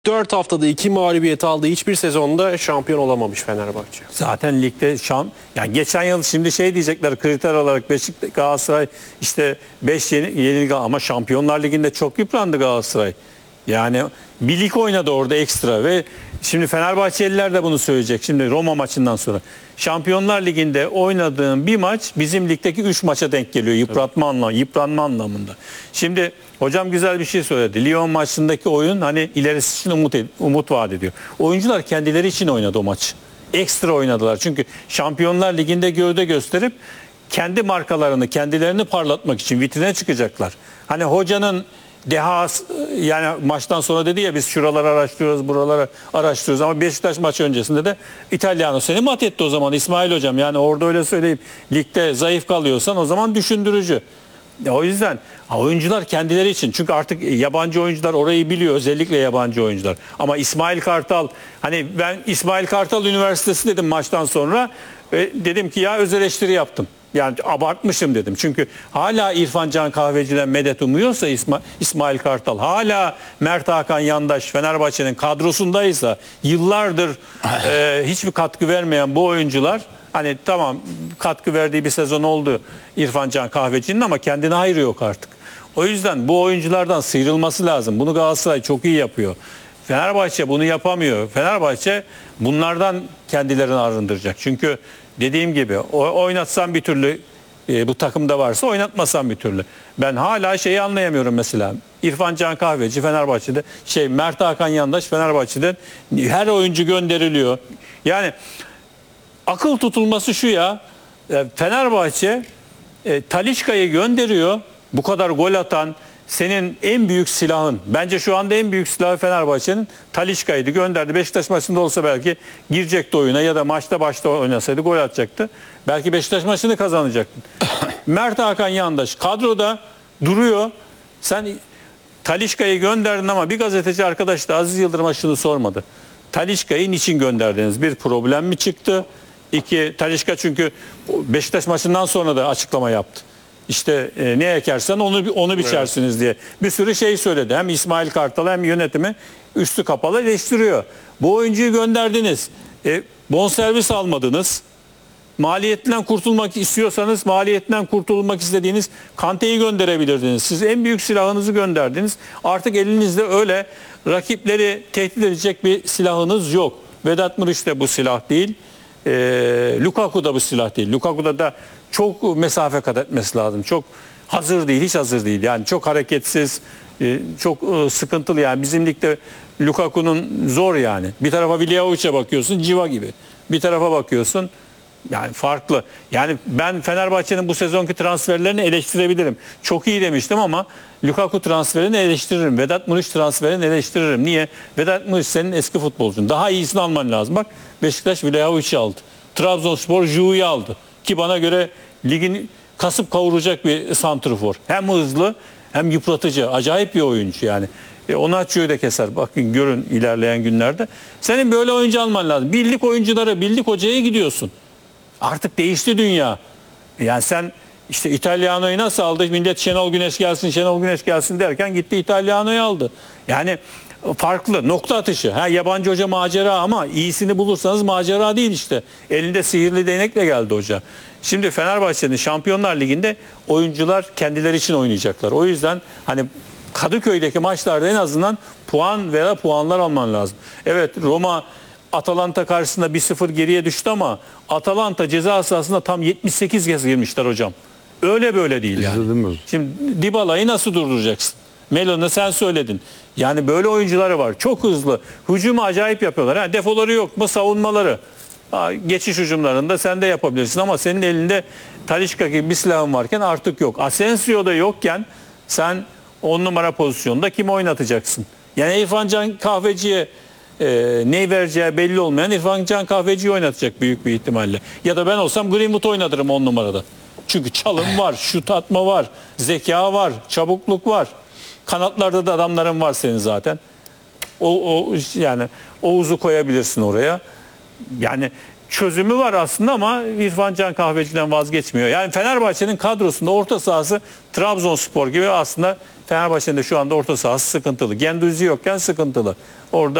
4 haftada 2 mağlubiyet aldığı hiçbir sezonda şampiyon olamamış Fenerbahçe. Zaten ligde yani geçen yıl şimdi şey diyecekler kriter olarak Beşiktaş, Galatasaray işte 5 yenilgi ama Şampiyonlar Ligi'nde çok yıprandı Galatasaray. Yani bir lig oynadı orada ekstra ve şimdi Fenerbahçeliler de bunu söyleyecek şimdi Roma maçından sonra. Şampiyonlar Ligi'nde oynadığım bir maç bizim ligdeki 3 maça denk geliyor yıpranma anlamında. Şimdi hocam güzel bir şey söyledi. Lyon maçındaki oyun hani ilerisi için umut vaat ediyor. Oyuncular kendileri için oynadı o maç. Ekstra oynadılar. Çünkü Şampiyonlar Ligi'nde gövde gösterip kendi markalarını, kendilerini parlatmak için vitrine çıkacaklar. Hani hocanın dehas yani maçtan sonra dedi ya biz şuraları araştırıyoruz, buraları araştırıyoruz ama Beşiktaş maçı öncesinde de İtalyano seni mat etti o zaman İsmail hocam. Yani orada öyle söyleyeyim. Ligde zayıf kalıyorsan o zaman düşündürücü. O yüzden oyuncular kendileri için çünkü artık yabancı oyuncular orayı biliyor özellikle yabancı oyuncular. Ama İsmail Kartal hani ben İsmail Kartal Üniversitesi dedim maçtan sonra dedim ki ya öz eleştiri yaptım. Yani abartmışım dedim. Çünkü hala İrfan Can Kahveci'den medet umuyorsa İsmail Kartal hala Mert Hakan Yandaş Fenerbahçe'nin kadrosundaysa yıllardır hiçbir katkı vermeyen bu oyuncular hani tamam katkı verdiği bir sezon oldu İrfan Can Kahveci'nin ama kendine hayrı yok artık. O yüzden bu oyunculardan sıyrılması lazım. Bunu Galatasaray çok iyi yapıyor. Fenerbahçe bunu yapamıyor. Fenerbahçe bunlardan kendilerini arındıracak. Çünkü dediğim gibi oynatsan bir türlü bu takımda varsa oynatmasan bir türlü. Ben hala şeyi anlayamıyorum mesela. İrfan Can Kahveci Fenerbahçe'de Mert Hakan Yandaş Fenerbahçe'den her oyuncu gönderiliyor. Yani akıl tutulması şu ya Fenerbahçe Talisca'yı gönderiyor. Bu kadar gol atan senin en büyük silahın bence şu anda en büyük silahı Fenerbahçe'nin Talisca'ydı gönderdi. Beşiktaş maçında olsa belki girecekti oyuna ya da maçta başta oynasaydı gol atacaktı. Belki Beşiktaş maçını kazanacaktı. Mert Hakan Yandaş kadroda duruyor. Sen Talisca'yı gönderdin ama bir gazeteci arkadaş da Aziz Yıldırım'a şunu sormadı. Talisca'yı niçin gönderdiniz? Bir problem mi çıktı? İki, Talisca çünkü Beşiktaş maçından sonra da açıklama yaptı. İşte ne ekersen onu biçersiniz diye. Bir sürü şey söyledi. Hem İsmail Kartal hem yönetimi üstü kapalı eleştiriyor. Bu oyuncuyu gönderdiniz. Bonservis almadınız. Maliyetten kurtulmak istiyorsanız maliyetten kurtulmak istediğiniz Kante'yi gönderebilirdiniz. Siz en büyük silahınızı gönderdiniz. Artık elinizde öyle rakipleri tehdit edecek bir silahınız yok. Vedat Muriç de bu silah değil. Lukaku da bu silah değil. Lukaku'da da çok mesafe kat etmesi lazım. Çok hazır değil, hiç hazır değil. Yani çok hareketsiz, çok sıkıntılı. Yani bizim ligde Lukaku'nun zor yani. Bir tarafa Vlahovic'e bakıyorsun, civa gibi. Bir tarafa bakıyorsun, yani farklı. Yani ben Fenerbahçe'nin bu sezonki transferlerini eleştirebilirim. Çok iyi demiştim ama Lukaku transferini eleştiririm. Vedat Muriç transferini eleştiririm. Niye? Vedat Muriç senin eski futbolcun. Daha iyisini alman lazım. Bak Beşiktaş Vlahovic'i aldı. Trabzonspor Juu'yu aldı. Ki bana göre ligin kasıp kavuracak bir santrfor. Hem hızlı hem yıpratıcı. Acayip bir oyuncu yani. Onaçio'yu da keser. Bakın görün ilerleyen günlerde. Senin böyle oyuncu alman lazım. Birlik oyunculara, birlik hocaya gidiyorsun. Artık değişti dünya. Yani sen işte İtalyano'yu nasıl aldı? Millet Şenol Güneş gelsin, Şenol Güneş gelsin derken gitti İtalyano'yu aldı. Yani farklı nokta atışı. Yabancı hoca macera ama iyisini bulursanız macera değil işte. Elinde sihirli değnekle geldi hoca. Şimdi Fenerbahçe'nin Şampiyonlar Ligi'nde oyuncular kendileri için oynayacaklar. O yüzden hani Kadıköy'deki maçlarda en azından puan veya puanlar alman lazım. Evet Roma Atalanta karşısında 1-0 geriye düştü ama Atalanta ceza sahasında tam 78 kez girmişler hocam. Öyle böyle değil yani. Şimdi Dybala'yı nasıl durduracaksın? Melo'nu sen söyledin. Yani böyle oyuncuları var. Çok hızlı. Hücumu acayip yapıyorlar. Defoları yok mu? Savunmaları. Geçiş hücumlarında sen de yapabilirsin ama senin elinde Talisca gibi bir silahın varken artık yok. Asensio'da yokken sen 10 numara pozisyonda kimi oynatacaksın? Yani İrfan Can Kahveci'ye ne vereceği belli olmayan İrfan Can Kahveci'yi oynatacak büyük bir ihtimalle. Ya da ben olsam Greenwood oynatırım 10 numarada. Çünkü çalım var, şut atma var, zeka var, çabukluk var. Kanatlarda da adamların var senin zaten. Yani Oğuz'u koyabilirsin oraya. Yani çözümü var aslında ama İrfan Can Kahveci'den vazgeçmiyor. Yani Fenerbahçe'nin kadrosunda orta sahası Trabzonspor gibi aslında Fenerbahçe'nin de şu anda orta sahası sıkıntılı. Gendouzi yokken sıkıntılı. Orada